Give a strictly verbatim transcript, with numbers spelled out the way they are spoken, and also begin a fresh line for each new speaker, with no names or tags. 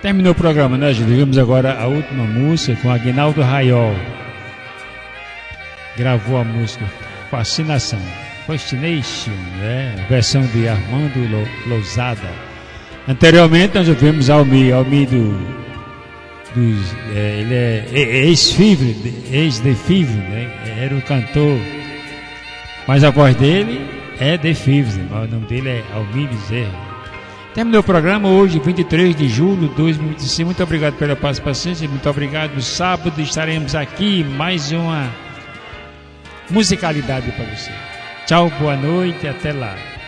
Terminou o programa, né, Júlio? Vimos agora a última música com Aguinaldo Raiol. Gravou a música Fascinação, Fascination, né? Versão de Armando Lousada. Anteriormente nós ouvimos Almir, Almir do, dos, é, ele é ex-Fivre, ex-The Fivre, né? Era o cantor, mas a voz dele é The Fivre, o nome dele é Almir Bezerra. Terminou o programa hoje, vinte e três de julho de dois mil e vinte e cinco. Muito obrigado pela paciência, muito obrigado. No sábado estaremos aqui, mais uma musicalidade para você. Tchau, boa noite, até lá.